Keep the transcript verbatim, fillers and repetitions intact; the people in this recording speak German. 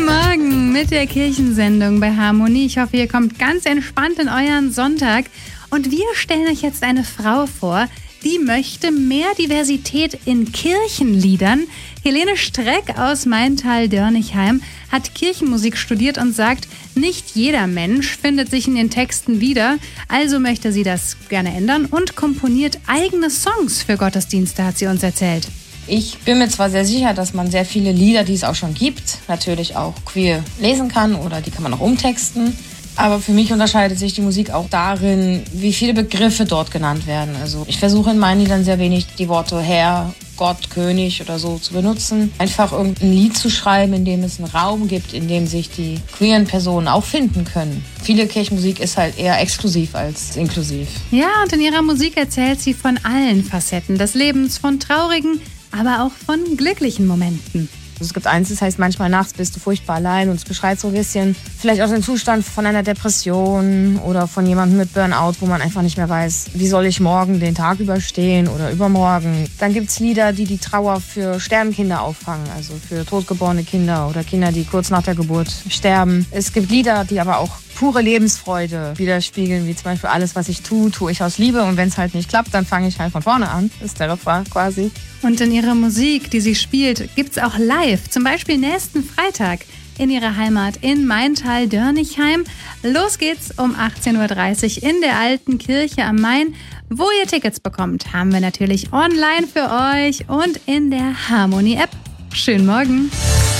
Morgen mit der Kirchensendung bei Harmonie. Ich hoffe, ihr kommt ganz entspannt in euren Sonntag. Und wir stellen euch jetzt eine Frau vor, die möchte mehr Diversität in Kirchenliedern. Helene Streck aus Maintal-Dörnichheim hat Kirchenmusik studiert und sagt, nicht jeder Mensch findet sich in den Texten wieder. Also möchte sie das gerne ändern und komponiert eigene Songs für Gottesdienste, hat sie uns erzählt. Ich bin mir zwar sehr sicher, dass man sehr viele Lieder, die es auch schon gibt, natürlich auch queer lesen kann oder die kann man auch umtexten. Aber für mich unterscheidet sich die Musik auch darin, wie viele Begriffe dort genannt werden. Also ich versuche in meinen Liedern sehr wenig die Worte Herr, Gott, König oder so zu benutzen. Einfach irgendein Lied zu schreiben, in dem es einen Raum gibt, in dem sich die queeren Personen auch finden können. Viele Kirchenmusik ist halt eher exklusiv als inklusiv. Ja, und in ihrer Musik erzählt sie von allen Facetten des Lebens, von traurigen, aber auch von glücklichen Momenten. Es gibt eins, das heißt, manchmal nachts bist du furchtbar allein und es beschreibt so ein bisschen vielleicht auch den Zustand von einer Depression oder von jemandem mit Burnout, wo man einfach nicht mehr weiß, wie soll ich morgen den Tag überstehen oder übermorgen. Dann gibt es Lieder, die die Trauer für Sternkinder auffangen, also für totgeborene Kinder oder Kinder, die kurz nach der Geburt sterben. Es gibt Lieder, die aber auch pure Lebensfreude widerspiegeln, wie zum Beispiel alles, was ich tue, tue ich aus Liebe und wenn es halt nicht klappt, dann fange ich halt von vorne an. Das ist der Refrain quasi. Und in ihrer Musik, die sie spielt, gibt's auch live, zum Beispiel nächsten Freitag in ihrer Heimat in Maintal-Dörnichheim. Los geht's um achtzehn Uhr dreißig in der Alten Kirche am Main. Wo ihr Tickets bekommt, haben wir natürlich online für euch und in der Harmonie-App. Schönen Morgen!